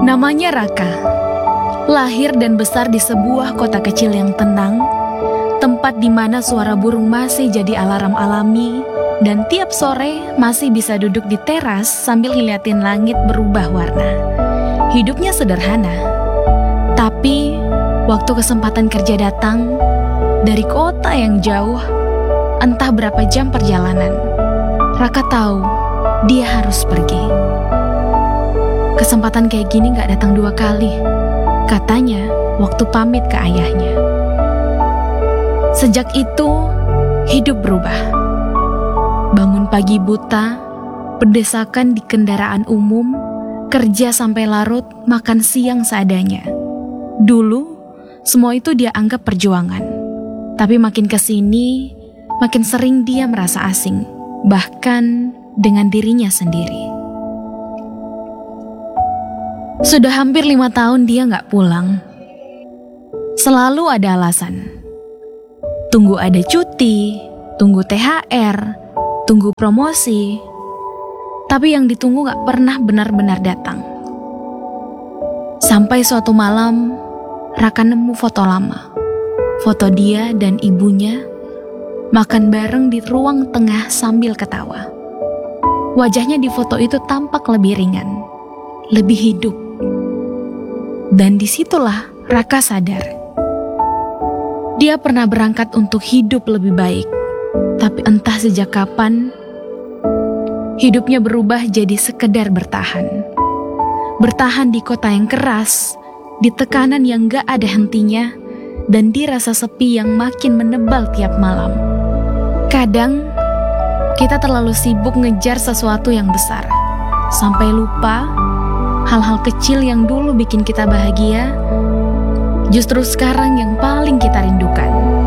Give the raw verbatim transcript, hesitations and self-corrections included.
Namanya Raka. Lahir dan besar di sebuah kota kecil yang tenang, tempat di mana suara burung masih jadi alarm alami, dan tiap sore masih bisa duduk di teras sambil ngeliatin langit berubah warna. Hidupnya sederhana, tapi waktu kesempatan kerja datang dari kota yang jauh, entah berapa jam perjalanan, Raka tahu dia harus pergi. Kesempatan kayak gini gak datang dua kali, katanya waktu pamit ke ayahnya. Sejak itu, hidup berubah. Bangun pagi buta, berdesakan di kendaraan umum, kerja sampai larut, makan siang seadanya. Dulu, semua itu dia anggap perjuangan. Tapi makin kesini, makin sering dia merasa asing, bahkan dengan dirinya sendiri. Sudah hampir lima tahun dia gak pulang. Selalu ada alasan. Tunggu ada cuti, tunggu T H R, tunggu promosi. Tapi yang ditunggu gak pernah benar-benar datang. Sampai suatu malam, Raka nemu foto lama. Foto dia dan ibunya makan bareng di ruang tengah sambil ketawa. Wajahnya di foto itu tampak lebih ringan, lebih hidup. Dan disitulah Raka sadar. Dia pernah berangkat untuk hidup lebih baik, tapi entah sejak kapan, hidupnya berubah jadi sekedar bertahan. Bertahan di kota yang keras, di tekanan yang gak ada hentinya, dan di rasa sepi yang makin menebal tiap malam. Kadang, kita terlalu sibuk ngejar sesuatu yang besar, sampai lupa hal-hal kecil yang dulu bikin kita bahagia, justru sekarang yang paling kita rindukan.